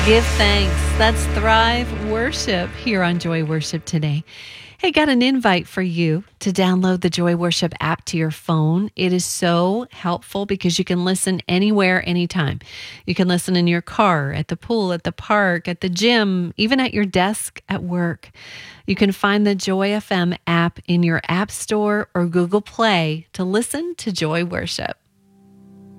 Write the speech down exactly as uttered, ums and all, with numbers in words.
Give thanks. That's Thrive Worship here on Joy Worship today. Hey, got an invite for you to download the Joy Worship app to your phone. It is so helpful because you can listen anywhere, anytime. You can listen in your car, at the pool, at the park, at the gym, even at your desk at work. You can find the Joy F M app in your App Store or Google Play to listen to Joy Worship.